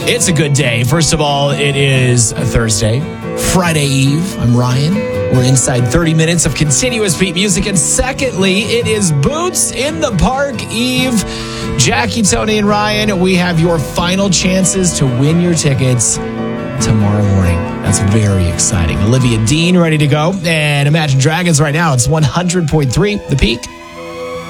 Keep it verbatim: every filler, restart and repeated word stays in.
It's a good day. First of all, it is a Thursday, Friday Eve. I'm Ryan. We're inside thirty minutes of continuous beat music. And secondly, it is Boots in the Park Eve. Jackie, Tony, and Ryan, we have your final chances to win your tickets tomorrow morning. That's very exciting. Olivia Dean ready to go. And Imagine Dragons right now. It's one hundred point three, The Peak.